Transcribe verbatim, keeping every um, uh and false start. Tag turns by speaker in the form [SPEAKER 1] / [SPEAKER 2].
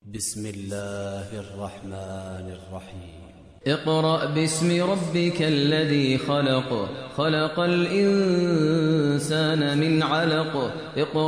[SPEAKER 1] بسم الله الرحمن الرحيم
[SPEAKER 2] اقرأ باسم ربك الذي خلق خلق الإنسان من علق.